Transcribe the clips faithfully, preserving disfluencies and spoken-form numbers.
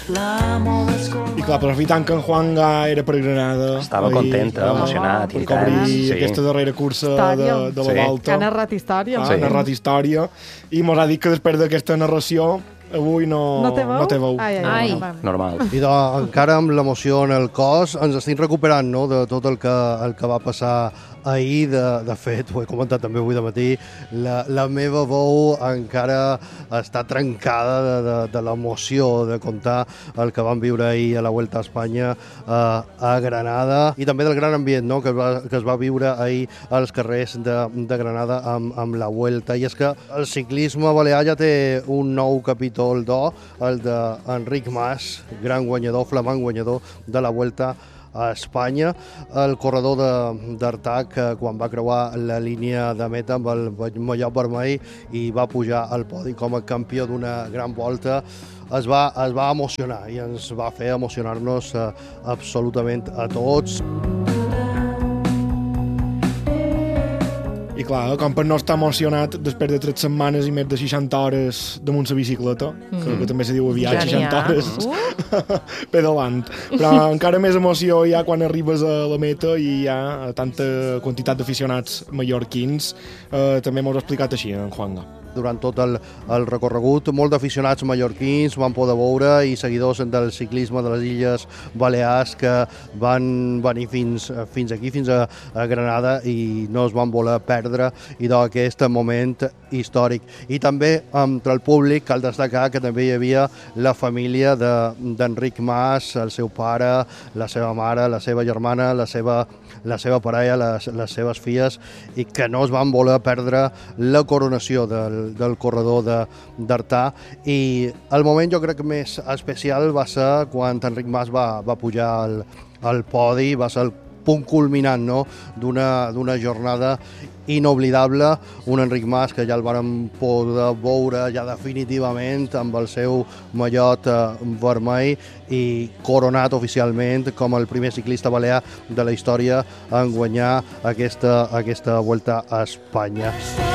I clar, aprofitant que en Juanga era per Granada... Estava content, eh, emocionat. Per cobrir sí. aquesta darrera cursa de, de la sí. volta. Que ha narrat història. Ha sí. narrat història. I mos ha dit que després d'aquesta narració avui no, no té veu. No té veu. Ai, ai, ai. Normal. I de, encara amb l'emoció en el cos ens estem recuperant, no?, de tot el que, el que va passar ahir. De, de fet, ho he comentat també avui de matí, la, la meva veu encara està trencada de, de, de l'emoció de contar el que vam viure ahir a la Vuelta a Espanya a, a Granada, i també del gran ambient, no?, que es va, que es va viure ahir als carrers de, de Granada amb, amb la Vuelta. I és que el ciclisme balear ja té un nou capítol d'or, el d'Enric Mas, gran guanyador, flamant guanyador de la Vuelta a Espanya, el corredor d'Artà, que quan va creuar la línia de meta amb el mallot vermell i va pujar al podi com a campió d'una gran volta, es va, es va emocionar i ens va fer emocionar-nos eh, absolutament a tots. I clar, com per no estar emocionat després de tres setmanes i més de seixanta hores damunt la bicicleta, mm. que, que també se diu aviat, seixanta hores uh. pedalant. Però encara més emoció hi ha quan arribes a la meta i hi ha tanta quantitat d'aficionats mallorquins. Eh, també m'ho ha explicat així, en Juanga. Durant tot el, el recorregut, molt d'aficionats mallorquins van poder veure i seguidors del ciclisme de les Illes Balears que van venir fins, fins aquí, fins a, a Granada, i no es van voler perdre i d'aquest moment històric. I també entre el públic cal destacar que també hi havia la família d'Enric de, Mas, el seu pare, la seva mare, la seva germana, la seva, la seva parella, les, les seves filles, i que no es van voler perdre la coronació del del corredor d'Artà. I el moment jo crec que més especial va ser quan Enric Mas va, va pujar al, al podi, va ser el punt culminant, no?, d'una d'una jornada inoblidable, un Enric Mas que ja el vàrem poder veure ja definitivament amb el seu mallot eh, vermell i coronat oficialment com el primer ciclista balear de la història en guanyar aquesta, aquesta Vuelta a Espanya.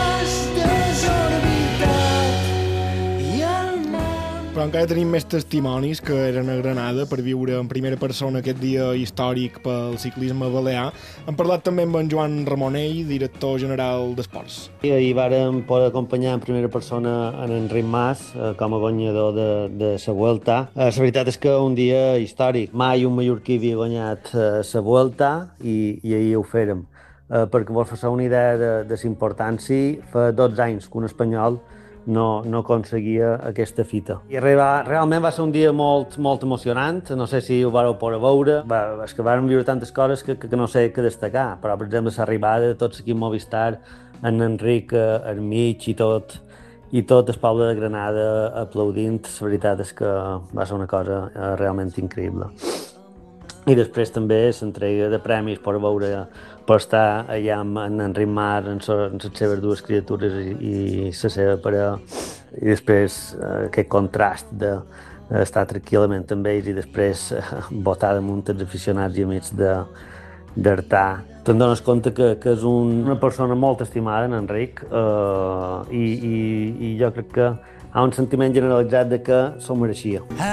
Però encara tenim més testimonis que eren a Granada per viure en primera persona aquest dia històric pel ciclisme balear. Hem parlat també amb en Joan Ramonell, director general d'Esports. I ahir vàrem poder acompanyar en primera persona en Enric Mas eh, com a guanyador de, de la Vuelta. Eh, la veritat és que un dia històric. Mai un mallorquí havia guanyat eh, la Vuelta i, i ahir ho fèrem. Eh, perquè vos fer una idea de, de la importància, fa dotze anys que un espanyol no, no aconseguia aquesta fita. I arribar, realment va ser un dia molt, molt emocionant, no sé si ho vareu poder veure, va, és que vàrem viure tantes coses que, que, que no sé què destacar, però per exemple l'arribada de tots aquí a Movistar, en Enric eh, al mig i tot, i tot el poble de Granada aplaudint, la veritat és que va ser una cosa eh, realment increïble. I després també l'entrega de premis per veure, per estar allà amb en Enric Mas, amb les seves dues criatures i, i la seva parella, i després eh, aquest contrast d'estar tranquil·lament amb ells i després eh, votar damunt els aficionats i amics d'Artà. Te'n dones compte que, que és un, una persona molt estimada, en Enric, eh, i, i, i jo crec que hi ha un sentiment generalitzat de que s'ho mereixia.